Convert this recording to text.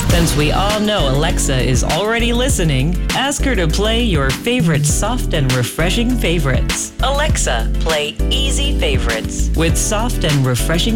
Since we all know Alexa is already listening, ask her to play your favorite soft and refreshing favorites. Alexa, play Easy Favorites. With soft and refreshing